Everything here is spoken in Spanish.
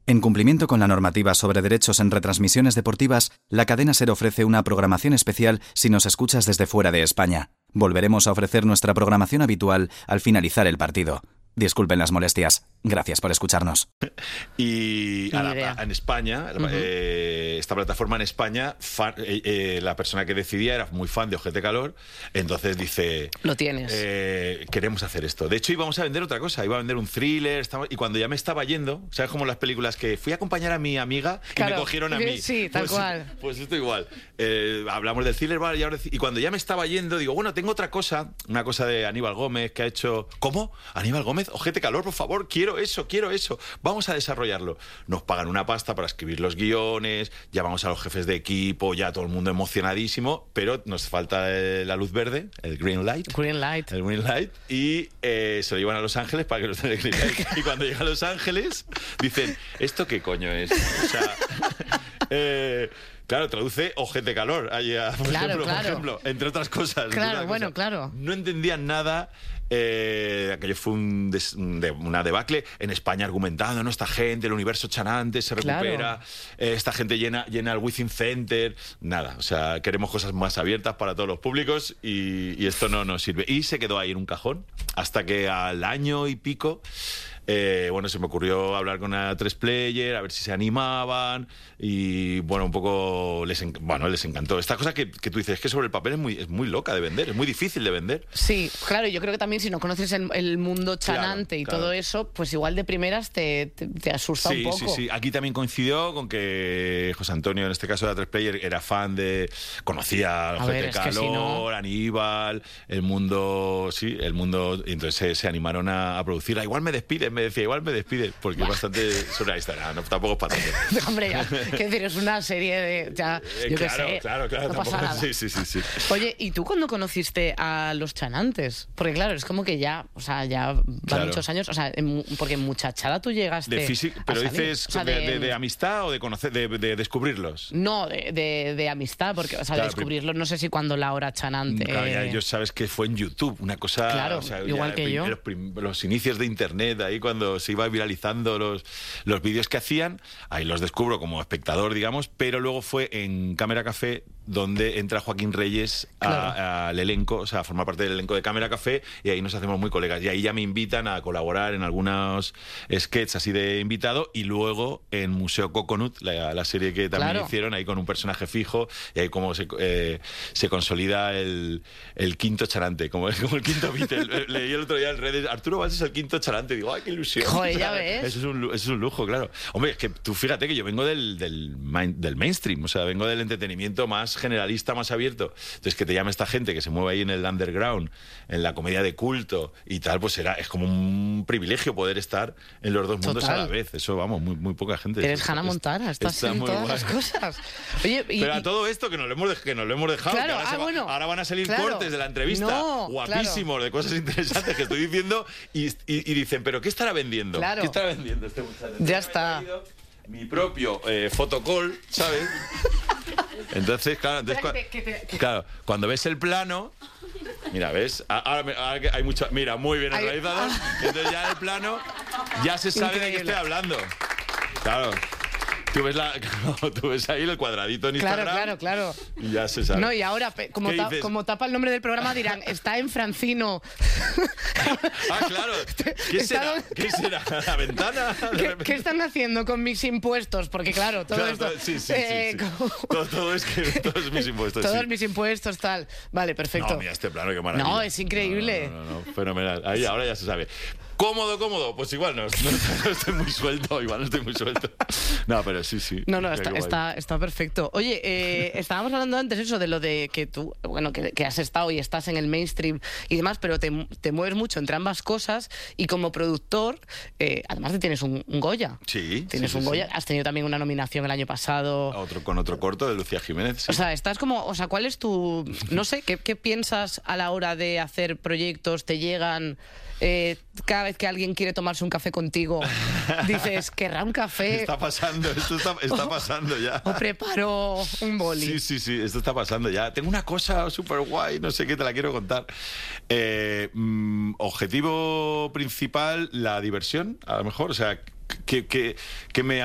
En cumplimiento con la normativa sobre derechos en retransmisiones deportivas, la cadena SER ofrece una programación especial si nos escuchas desde fuera de España. Volveremos a ofrecer nuestra programación habitual al finalizar el partido. Disculpen las molestias. Gracias por escucharnos. Y en España, esta plataforma en España, la persona que decidía era muy fan de Ojete Calor, entonces dice... Lo tienes. Queremos hacer esto. De hecho, íbamos a vender otra cosa, iba a vender un thriller, y cuando ya me estaba yendo, ¿sabes como las películas que fui a acompañar a mi amiga y me cogieron a mí? Sí, tal cual. Pues esto igual. Hablamos del thriller, vale, y cuando ya me estaba yendo, digo, bueno, tengo otra cosa, una cosa de Aníbal Gómez que ha hecho... ¿Cómo? ¿Aníbal Gómez? Ojete Calor, por favor, quiero eso, vamos a desarrollarlo. Nos pagan una pasta para escribir los guiones, llamamos a los jefes de equipo, ya todo el mundo emocionadísimo, pero nos falta la luz verde, el green light. El green light, y se lo llevan a Los Ángeles para que nos den el green light. Y cuando llega a Los Ángeles, dicen, ¿esto qué coño es? O sea... Claro, traduce Ojete Calor, por ejemplo, entre otras cosas. Claro. No entendían nada. Aquello fue una debacle. En España argumentando, ¿no? Esta gente, el universo chanante se recupera, esta gente llena el Within Center. Nada, o sea, queremos cosas más abiertas para todos los públicos y esto no nos sirve. Y se quedó ahí en un cajón hasta que al año y pico... se me ocurrió hablar con a 3Player, a ver si se animaban y un poco les encantó. Esta cosa que tú dices, es que sobre el papel es muy loca de vender, es muy difícil de vender. Sí, claro, yo creo que también si no conoces el mundo chanante todo eso, pues igual de primeras te asusta un poco. Sí. Aquí también coincidió con que José Antonio, en este caso de A3Player, era fan conocía a Ojete Calor, Aníbal, el mundo, y entonces se animaron a producirla. Igual me despiden, me decía, porque es bastante surrealista. No, tampoco es para tanto. Hombre, ya, quiero decir, es una serie de... Claro. No pasa nada. Sí. Oye, ¿y tú cuándo conociste a los chanantes? Porque claro, es como que ya van muchos años, porque en Muchachada tú llegaste... Pero dices, de amistad o de conocer, de descubrirlos. No, de amistad, porque, de descubrirlos, no sé si cuando Laura Chanante... Claro, yo sabes que fue en YouTube, una cosa... Claro, igual que yo. Los inicios de Internet, ahí cuando se iba viralizando los vídeos que hacían, ahí los descubro como espectador, digamos, pero luego fue en Cámara Café donde entra Joaquín Reyes al elenco, a formar parte del elenco de Cámara Café, y ahí nos hacemos muy colegas. Y ahí ya me invitan a colaborar en algunos sketches así de invitado, y luego en Museo Coconut, la serie que también hicieron, ahí con un personaje fijo, y ahí como se consolida el quinto charante, como el quinto Beatle. Leí el otro día en redes, Arturo Valls es el quinto charante, digo, ¡ay, qué ilusión! Joder, ya ves. Eso es un lujo, claro. Hombre, es que tú fíjate que yo vengo del mainstream, vengo del entretenimiento más generalista, más abierto. Entonces, que te llame esta gente que se mueve ahí en el underground, en la comedia de culto y tal, pues es como un privilegio poder estar en los dos mundos a la vez. Eso, muy poca gente. Eres Hannah Montana, estás en todas las cosas. Oye, pero a todo esto que nos lo hemos dejado, claro, que ahora van a salir cortes de la entrevista, guapísimos, de cosas interesantes que estoy diciendo, y dicen, ¿pero qué estará vendiendo? Claro. ¿Qué estará vendiendo este muchacho? Ya está. Mi propio photocall, ¿sabes? Entonces, claro, cuando ves el plano, mira, ¿ves? Ahora hay mucha... Mira, muy bien organizado. Entonces ya en el plano ya se sabe de qué estoy hablando. Claro. Tú ves ahí el cuadradito en Instagram. Claro. Y ya se sabe. No, y ahora, como tapa el nombre del programa, dirán, está en Francino. Claro. ¿Qué será? ¿La ventana? ¿Qué están haciendo con mis impuestos? Porque claro, todo esto... Sí. Todo es mis impuestos. Todos mis impuestos, tal. Vale, perfecto. No, mira este plano, qué maravilla. No, es increíble. No, fenomenal. Ahí ahora ya se sabe. ¿Cómodo? Pues igual no estoy muy suelto, No, pero sí. No, está perfecto. Oye, estábamos hablando antes eso de lo de que tú, que has estado y estás en el mainstream y demás, pero te mueves mucho entre ambas cosas, y como productor, además tienes un Goya. Sí. Tienes un Goya, has tenido también una nominación el año pasado. Con otro corto de Lucía Jiménez. Sí. Estás como, ¿cuál es tu, no sé, qué piensas a la hora de hacer proyectos? ¿Te llegan... cada vez que alguien quiere tomarse un café contigo, dices, ¿querrá un café? Está pasando, esto está pasando ya. O preparo un boli. Sí, esto está pasando ya. Tengo una cosa súper guay, no sé qué, te la quiero contar. Objetivo principal, la diversión, a lo mejor, que me